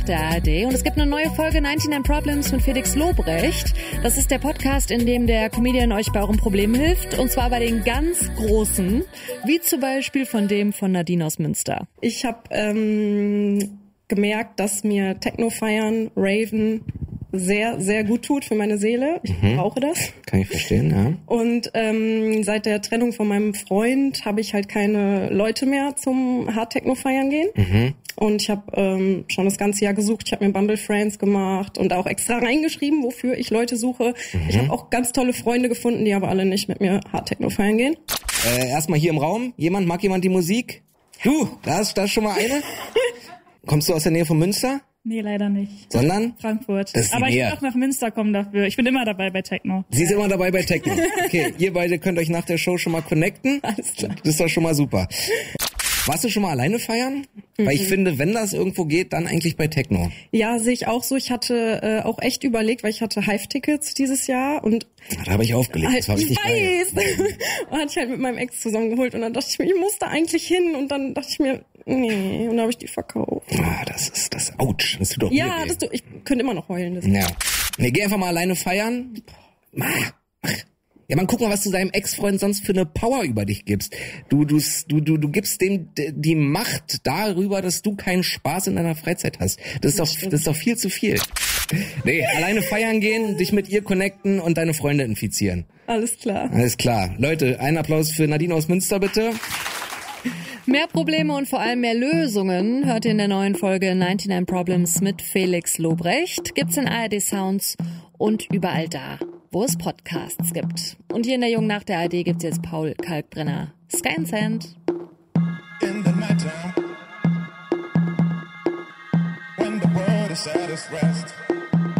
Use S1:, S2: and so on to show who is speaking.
S1: Der ARD. Und es gibt eine neue Folge 99 Problems mit Felix Lobrecht. Das ist der Podcast, in dem der Comedian euch bei euren Problemen hilft. Und zwar bei den ganz großen, wie zum Beispiel von dem von Nadine aus Münster.
S2: Ich habe gemerkt, dass mir Techno feiern, Raven sehr, sehr gut tut für meine Seele. Ich brauche das.
S3: Kann ich verstehen, ja.
S2: Und seit der Trennung von meinem Freund habe ich halt keine Leute mehr zum Hard-Techno feiern gehen. Und ich habe schon das ganze Jahr gesucht. Ich habe mir Bumble Friends gemacht und auch extra reingeschrieben, wofür ich Leute suche. Ich habe auch ganz tolle Freunde gefunden, die aber alle nicht mit mir Hard-Techno feiern gehen.
S3: Erstmal hier im Raum. Mag jemand die Musik? Du, da ist schon mal eine. Kommst du aus der Nähe von Münster?
S4: Nee, leider nicht.
S3: Sondern?
S4: Frankfurt.
S3: Das ist
S4: aber ich
S3: näher.
S4: will auch nach Münster kommen dafür. Ich bin immer dabei bei Techno.
S3: Sie ist immer dabei bei Techno. Okay, ihr beide könnt euch nach der Show schon mal connecten.
S2: Alles klar.
S3: Das ist doch schon mal super. Warst du schon mal alleine feiern? Weil ich finde, wenn das irgendwo geht, dann eigentlich bei Techno.
S2: Ja, sehe ich auch so. Ich hatte auch echt überlegt, weil ich hatte Hive-Tickets dieses Jahr und
S3: Da habe ich aufgelegt. Das war
S2: ich
S3: richtig geil.
S2: weiß. Und hatte ich halt mit meinem Ex zusammengeholt und dann dachte ich mir, ich muss da eigentlich hin und dann dachte ich mir, nee, und dann habe ich die verkauft.
S3: Ah, das ist das. Autsch. Das tut doch
S2: Ja,
S3: weh.
S2: ich könnte immer noch heulen. Das
S3: Ja. Nee, geh einfach mal alleine feiern. Ja, man, guck mal, was du deinem Ex-Freund sonst für eine Power über dich gibst. Du gibst dem die Macht darüber, dass du keinen Spaß in deiner Freizeit hast. Das ist doch viel zu viel. Nee, alleine feiern gehen, dich mit ihr connecten und deine Freunde infizieren.
S2: Alles klar.
S3: Alles klar. Leute, einen Applaus für Nadine aus Münster, bitte.
S1: Mehr Probleme und vor allem mehr Lösungen hört ihr in der neuen Folge 99 Problems mit Felix Lobrecht. Gibt's in ARD Sounds und überall da, wo es Podcasts gibt. Und hier in der Jungen Nacht der ARD gibt's jetzt Paul Kalkbrenner. Sky and Sand.
S5: In the nighttime, when the world is at its rest.